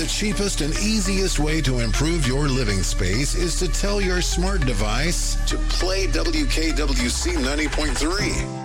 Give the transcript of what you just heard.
The cheapest and easiest way to improve your living space is to tell your smart device to play WKWC 90.3.